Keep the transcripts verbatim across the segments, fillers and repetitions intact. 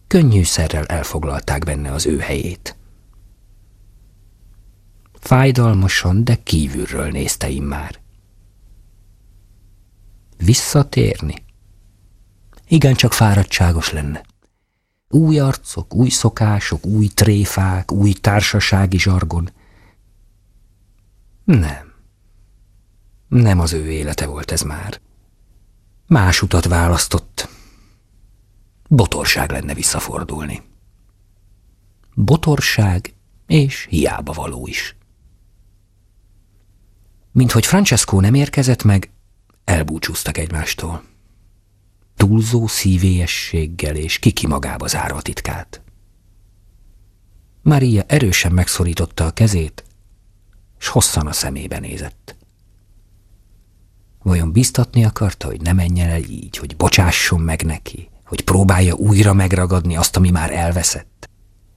könnyűszerrel elfoglalták benne az ő helyét. Fájdalmasan, de kívülről nézte immár. Visszatérni? Igencsak fáradtságos lenne. Új arcok, új szokások, új tréfák, új társasági zsargon. Nem. Nem az ő élete volt ez már. Más utat választott. Botorság lenne visszafordulni. Botorság és hiába való is. Minthogy Francesco nem érkezett meg, elbúcsúztak egymástól. Túlzó szívélyességgel és kiki magába zárva titkát. Maria erősen megszorította a kezét, s hosszan a szemébe nézett. Vajon biztatni akarta, hogy ne menjen el így, hogy bocsásson meg neki, hogy próbálja újra megragadni azt, ami már elveszett?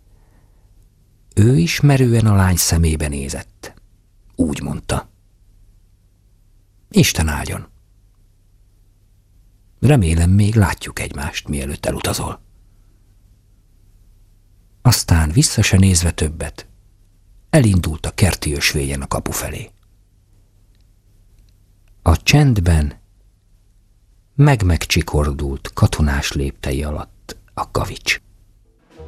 Ő is merően a lány szemébe nézett. Úgy mondta. Isten áldjon. Remélem, még látjuk egymást, mielőtt elutazol. Aztán vissza se nézve többet, elindult a kerti ösvényen a kapu felé. A csendben meg-megcsikordult katonás léptei alatt a kavics.